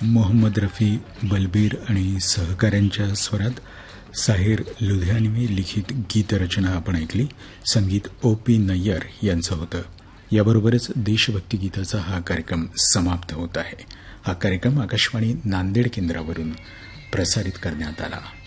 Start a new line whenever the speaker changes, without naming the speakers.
मोहम्मद रफी, बलबीर आणि सहकाऱ्यांच्या स्वरात साहिर लुधियानवी लिखित गीतरचना आपण ऐकली. संगीत O.P. नय्यर यांचं होतं. याबरोबरच देशभक्ती गीताचा हा कार्यक्रम समाप्त होत आहे. हा कार्यक्रम आकाशवाणी नांदेड केंद्रावरून प्रसारित करण्यात आला.